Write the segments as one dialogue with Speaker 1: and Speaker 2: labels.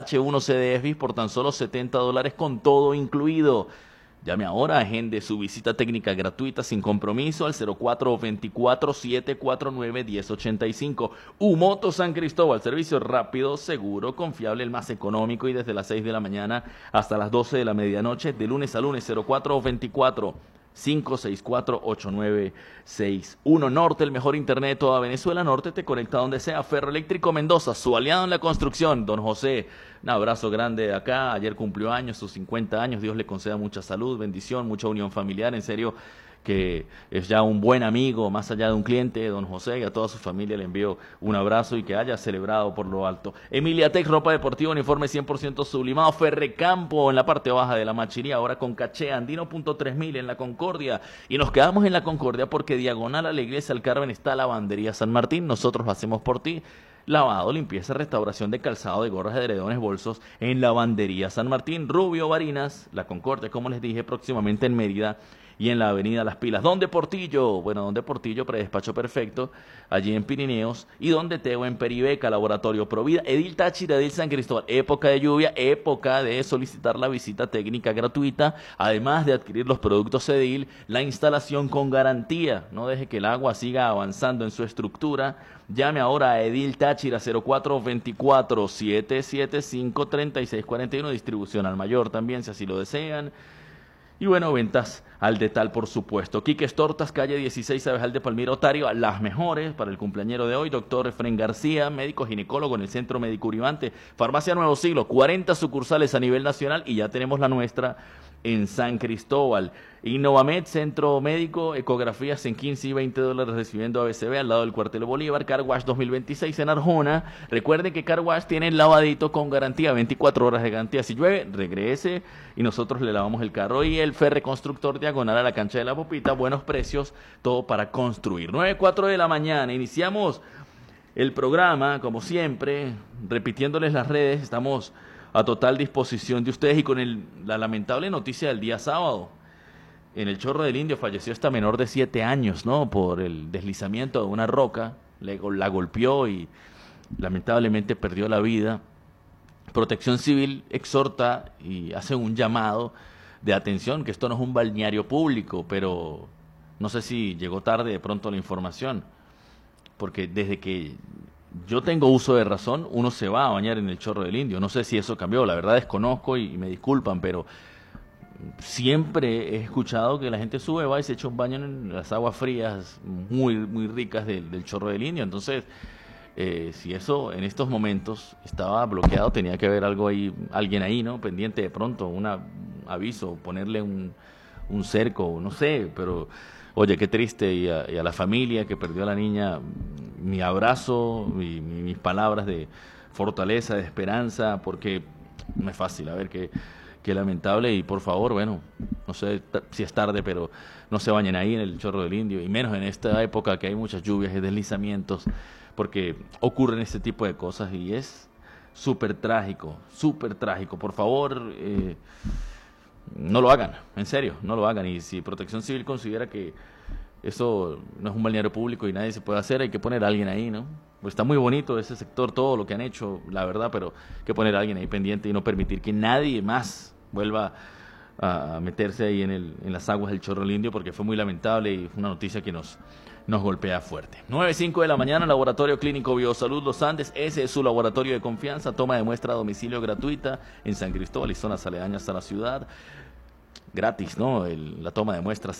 Speaker 1: H1C de ESBIS por tan solo $70 con todo incluido. Llame ahora, agende su visita técnica gratuita sin compromiso al 0424-749-1085. Moto San Cristóbal, servicio rápido, seguro, confiable, el más económico y desde las 6 de la mañana hasta las 12 de la medianoche, de lunes a lunes, 0424-564-8961. Norte, el mejor internet de toda Venezuela. Norte te conecta donde sea. Ferroeléctrico Mendoza, su aliado en la construcción. Don José, un abrazo grande de acá. Ayer cumplió años, sus 50 años. Dios le conceda mucha salud, bendición, mucha unión familiar. En serio, que es ya un buen amigo, más allá de un cliente, don José, y a toda su familia le envío un abrazo y que haya celebrado por lo alto. Emilia Tech, ropa deportiva, uniforme 100% sublimado. Ferrecampo en la parte baja de la Machiría, ahora con caché. Andino.3000 en la Concordia. Y nos quedamos en la Concordia porque diagonal a la iglesia del Carmen está Lavandería San Martín. Nosotros lo hacemos por ti. Lavado, limpieza, restauración de calzado, de gorras, de edredones, bolsos en Lavandería San Martín. Rubio Barinas, la Concordia, como les dije, próximamente en Mérida y en la avenida Las Pilas. ¿Dónde Portillo? Bueno, ¿dónde Portillo? Predespacho perfecto, allí en Pirineos. Y donde Teo en Peribeca, Laboratorio Provida, Edil Táchira, Edil San Cristóbal. Época de lluvia, época de solicitar la visita técnica gratuita, además de adquirir los productos Edil, la instalación con garantía. No deje que el agua siga avanzando en su estructura. Llame ahora a Edil Táchira 0424-775-3641, distribución al mayor también, si así lo desean. Y bueno, ventas al detal, por supuesto. Quiques Tortas, calle 16, Abejal de Palmira, Otario, las mejores para el cumpleañero de hoy. Doctor Efren García, médico ginecólogo en el Centro Médico Uribante. Farmacia Nuevo Siglo, 40 sucursales a nivel nacional y ya tenemos la nuestra en San Cristóbal. Innovamed, centro médico, ecografías en 15 y $20 recibiendo ABCB al lado del cuartel Bolívar. Car Wash 2026 en Arjona. Recuerden que Car Wash tiene el lavadito con garantía, 24 horas de garantía. Si llueve, regrese y nosotros le lavamos el carro. Y el Ferre Constructor diagonal a la cancha de la Popita, buenos precios, todo para construir. 9:04 de la mañana, iniciamos el programa, como siempre, repitiéndoles las redes. Estamos a total disposición de ustedes y con la lamentable noticia del día sábado. En el Chorro del Indio falleció esta menor de 7 años, ¿no? Por el deslizamiento de una roca, la golpeó y lamentablemente perdió la vida. Protección Civil exhorta y hace un llamado de atención, que esto no es un balneario público, pero no sé si llegó tarde de pronto la información, porque desde que yo tengo uso de razón, uno se va a bañar en el Chorro del Indio. No sé si eso cambió, la verdad desconozco y me disculpan, pero siempre he escuchado que la gente sube, va y se echa un baño en las aguas frías muy, muy ricas del Chorro del Indio. Entonces, si eso en estos momentos estaba bloqueado, tenía que haber algo ahí, alguien ahí, ¿no? Pendiente de pronto, un aviso, ponerle un cerco, no sé, pero oye, qué triste, y a la familia que perdió a la niña, mi abrazo, mis palabras de fortaleza, de esperanza, porque no es fácil, a ver, qué lamentable, y por favor, bueno, no sé si es tarde, pero no se bañen ahí en el Chorro del Indio, y menos en esta época que hay muchas lluvias y deslizamientos, porque ocurren este tipo de cosas y es súper trágico, por favor, no lo hagan, en serio, no lo hagan. Y si Protección Civil considera que eso no es un balneario público y nadie se puede hacer, hay que poner a alguien ahí, ¿no? Pues está muy bonito ese sector, todo lo que han hecho, la verdad, pero hay que poner a alguien ahí pendiente y no permitir que nadie más vuelva a meterse ahí en las aguas del Chorro del Indio, porque fue muy lamentable y fue una noticia que nos golpea fuerte. 9:05 de la mañana, Laboratorio Clínico Biosalud Los Andes, ese es su laboratorio de confianza, toma de muestra a domicilio gratuita en San Cristóbal y zonas aledañas a la ciudad. Gratis, ¿no? La toma de muestra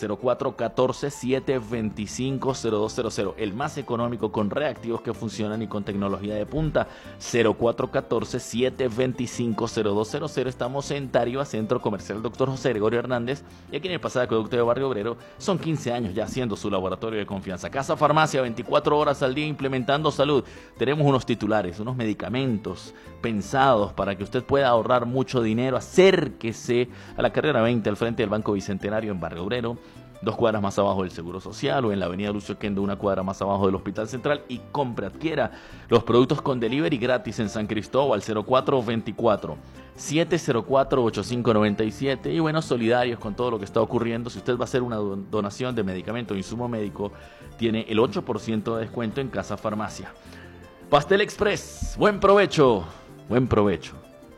Speaker 1: 0414-725-0200. El más económico, con reactivos que funcionan y con tecnología de punta. 0414-725-0200. Estamos en Tariva, Centro Comercial Dr. José Gregorio Hernández. Y aquí en el Pasado Acueducto de Barrio Obrero son 15 años ya haciendo su laboratorio de confianza. Casa Farmacia, 24 horas al día implementando salud. Tenemos unos titulares, unos medicamentos pensados para que usted pueda ahorrar mucho dinero. Acérquese a la carrera 20 al frente del Banco Bicentenario en Barrio Obrero, 2 cuadras más abajo del Seguro Social, o en la avenida Lucio Quendo, 1 cuadra más abajo del Hospital Central, y compre, adquiera los productos con delivery gratis en San Cristóbal, 0424-704-8597, y bueno, solidarios con todo lo que está ocurriendo. Si usted va a hacer una donación de medicamento o insumo médico, tiene el 8% de descuento en Casa Farmacia. Pastel Express, buen provecho, buen provecho.